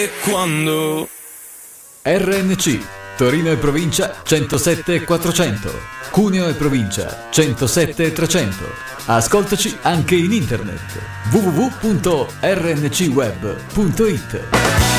Quando RNC Torino e provincia 107 400, Cuneo e provincia 107 300. Ascoltaci anche in internet www.rncweb.it.